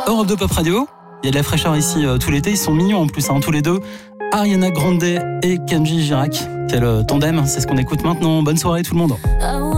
Europe 2 Pop Radio. Il y a de la fraîcheur ici tout l'été. Ils sont mignons en plus, tous les deux. Ariana Grande et Kenji Girac. Quel tandem, c'est ce qu'on écoute maintenant. Bonne soirée tout le monde.